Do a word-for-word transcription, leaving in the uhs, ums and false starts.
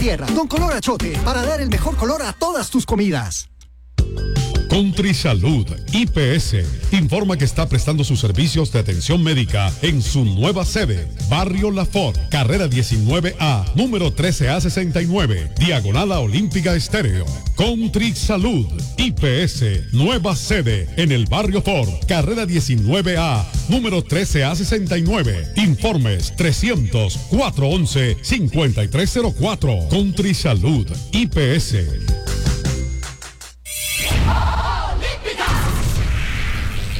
tierra con color achote para dar el mejor color a todas tus comidas. Country Salud I P S informa que está prestando sus servicios de atención médica en su nueva sede, Barrio La Ford, carrera diecinueve A, número trece A sesenta y nueve, diagonal a Olímpica Estéreo. Country Salud I P S, nueva sede en el Barrio Ford, carrera diecinueve A, número trece A sesenta y nueve. Informes trescientos, cuatrocientos once, cincuenta y tres cero cuatro. Country Salud I P S.